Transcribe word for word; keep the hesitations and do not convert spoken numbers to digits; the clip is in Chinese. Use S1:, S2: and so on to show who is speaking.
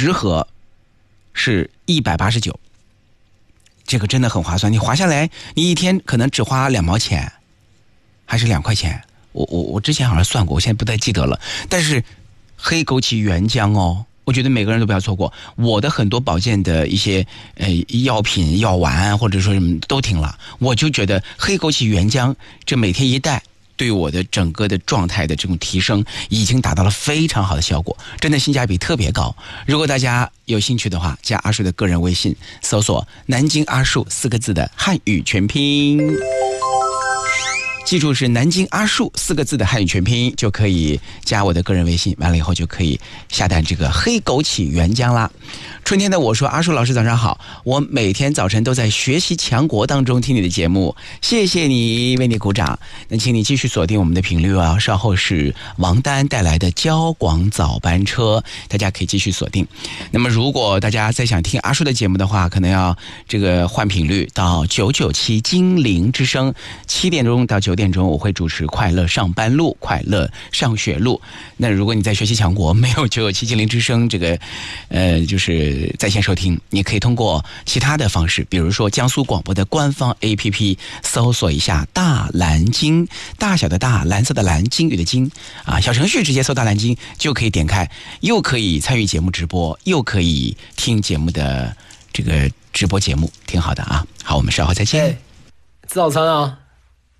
S1: 十盒是一百八十九，这个真的很划算。你划下来，你一天可能只花两毛钱，还是两块钱。我我我之前好像算过，我现在不太记得了。但是黑枸杞原浆哦，我觉得每个人都不要错过。我的很多保健的一些呃药品、药丸或者说什么都停了，我就觉得黑枸杞原浆这每天一袋，对我的整个的状态的这种提升已经达到了非常好的效果，真的性价比特别高。如果大家有兴趣的话，加阿树的个人微信，搜索南京阿树四个字的汉语全拼，记住是南京阿树四个字的汉语全拼，就可以加我的个人微信，完了以后就可以下单这个黑枸杞原浆啦。春天的我说，阿树老师早上好，我每天早晨都在学习强国当中听你的节目，谢谢你，为你鼓掌。那请你继续锁定我们的频率啊，稍后是王丹带来的交广早班车，大家可以继续锁定。那么如果大家再想听阿树的节目的话，可能要这个换频率到九九七精灵之声，七点钟到九点钟我会主持快乐上班路、快乐上学路。那如果你在学习强国没有九九七精灵之声这个呃就是在线收听，你可以通过其他的方式，比如说江苏广播的官方 A P P 搜索一下大蓝鲸，大小的大，蓝色的蓝，鲸鱼的鲸啊，小程序直接搜大蓝鲸就可以点开，又可以参与节目直播，又可以听节目的这个直播节目，挺好的啊。好，我们稍后再见。
S2: 吃早餐啊。